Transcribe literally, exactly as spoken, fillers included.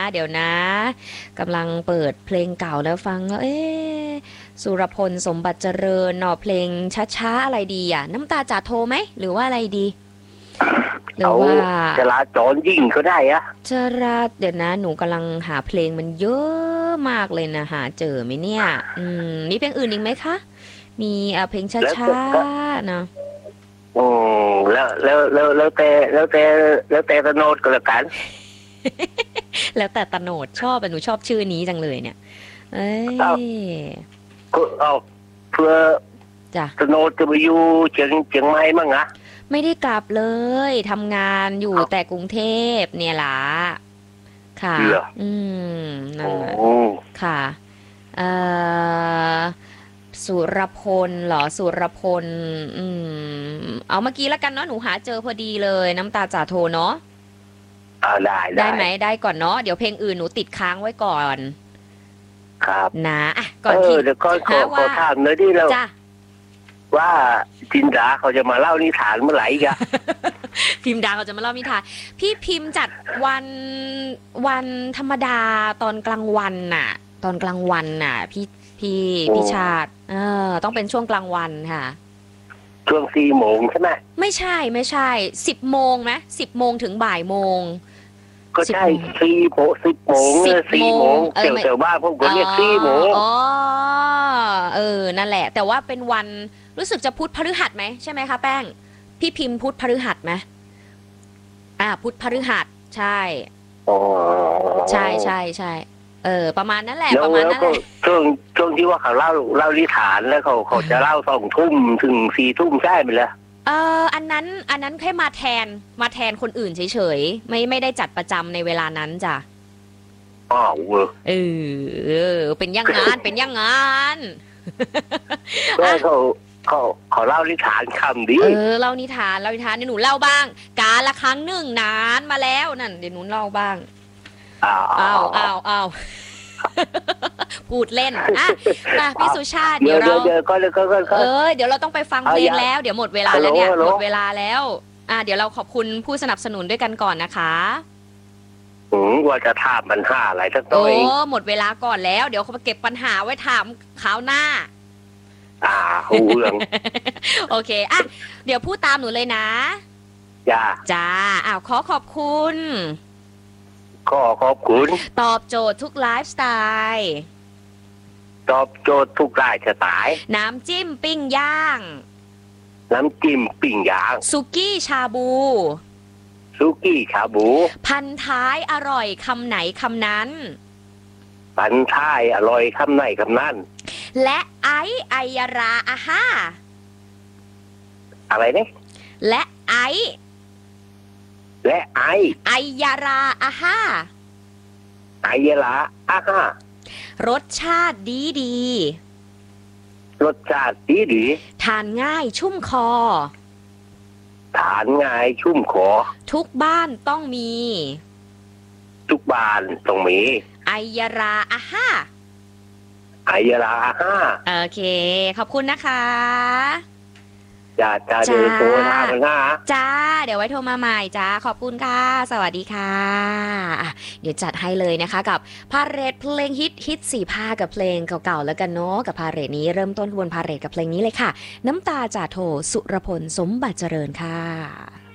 เดี๋ยวนะกำลังเปิดเพลงเก่าแล้วฟังแล้วเอ๊ะสุรพลสมบัติเจริญเนาะเพลงช้าๆอะไรดีอ่ะน้ำตาจ่าโทไหมหรือว่าอะไรดีหรือว่าจราจรยิ่งก็ได้อะจราเดี๋ยวนะหนูกำลังหาเพลงมันเยอะมากเลยนะหาเจอไหมเนี่ยอืมมีเพลงอื่นอีกไหมคะมีอ่ะเพลงช้าๆเนาะอืมแล้วแล้วแล้วแล้วแต่แล้วแต่แล้วแต่ตะโนดก็แล้วกันแล้วแต่ตะโนดชอบหนูชอบชื่อนี้จังเลยเนี่ยเอ้ยก็เอาเพื่อจ้ะตะโนดจะไปอยู่เชียงเชียงใหม่มั้งอะไม่ได้กลับเลยทำงานอยู่แต่กรุงเทพเนี่ยล่ะค่ะอืมนั่นแหละค่ะเอ่อสุรพลเหรอสุรพลอืมเอาเมื่อกี้แล้วกันเนาะหนูหาเจอพอดีเลยน้ำตาจ่าโทเนาะอ่าได้ได้ไหมได้ก่อนเนาะเดี๋ยวเพลงอื่นหนูติดค้างไว้ก่อนครับนะอ่ะก่อนที่เดี๋ยวก็ขอขอถามหน่อยดิเราว่าจินดาเขาจะมาเล่านิทานเมื่อไหร่กันพิมดาเขาจะมาเล่านิทานพี่พิมจัดวันวันธรรมดาตอนกลางวันน่ะตอนกลางวันน่ะพี่พี่พี่ชาติเออต้องเป็นช่วงกลางวันค่ะช่วงสี่โมงใช่ไหมไม่ใช่ไม่ใช่สิบโมงไหมสิบโมงถึงบ่ายโมงก็ใช่สี่โมงสิบโมงสี่โมงเดี๋ยวเดี๋ยวบ้านพวกผมเรียกสี่โมงอ๋อเออนั่นแหละแต่ว่าเป็นวันรู้สึกจะพุธพฤหัสไหมใช่ไหมคะแป้งพี่พิมพ์พุธพฤหัสไหมอ่าพุธพฤหัสใช่ใช่ใช่ใช่เออประมาณนั้นแหละประมาณนั้นแหละช่วงช่วงที่ว่าเขาเล่าเล่านิทานแล้วเขาเขาจะเล่าสองทุ่มถึงสี่ทุ่มใช่ไหมล่ะเอออันนั้นอันนั้นแค่มาแทนมาแทนคนอื่นเฉยๆไม่ไม่ได้จัดประจำในเวลานั้นจ้ะอ้าวเออเป็นยังงานเป็นยังงานก็เขาเขาเขาเล่านิทานคำดีเออเล่านิทานเล่านิทานเดี๋ยวหนูเล่าบ้างกาละครั้งหนึ่งนานมาแล้วนั่นเดี๋ยวหนูเล่าบ้างอ้าวอ้าวอ้าวอ้าวพูดเล่นอ่ะมาพี่สุชาติเดี๋ยวเราเออเดี๋ยวเราต้องไปฟังเพลงแล้วเดี๋ยวหมดเวลาแล้วเนี่ยหมดเวลาแล้วอ่ะเดี๋ยวเราขอบคุณผู้สนับสนุนด้วยกันก่อนนะคะอืมว่าจะถามปัญหาอะไรสักหน่อยโอ้หมดเวลาก่อนแล้วเดี๋ยวเขาไปเก็บปัญหาไว้ถามคราวหน้าอ่าหูเรื่องโอเคอ่ะเดี๋ยวพูดตามหนูเลยนะจ้าจ้าอ้าวขอขอบคุณขอขอบคุณตอบโจทย์ทุกไลฟ์สไตล์ตอบโจทย์ทุกไลฟ์สไตล์น้ำจิ้มปิ้งย่างน้ำจิ้มปิ้งย่างสุกี้ชาบูสุกี้ชาบูพันท้ายอร่อยคำไหนคำนั้นพันท้ายอร่อยคำไหนคำนั้นและไอไอยาราอาฮ่าอะไรเนี่ยและไอและไอไอยาราอาฮ่าไอยาราอาฮ่ารสชาติดีดีรสชาติดีดีทานง่ายชุ่มคอทานง่ายชุ่มคอทุกบ้านต้องมีทุกบ้านต้องมีไอยาราอาฮ่าไอยาราอาฮ่าโอเคขอบคุณนะคะจ้าจ้าเดี๋ยวโทรมากันนะจ้าเดี๋ยวไว้โทรมาใหม่จ้าขอบคุณค่ะสวัสดีค่ะเดี๋ยวจัดให้เลยนะคะกับพาเหรดเพลงฮิตฮิตสี่ภาคกับเพลงเก่าๆแล้วกันเนาะกับพาเหรดนี้เริ่มต้นขบวนพาเหรดกับเพลงนี้เลยค่ะน้ำตาจ่าโทสุรพลสมบัติเจริญค่ะ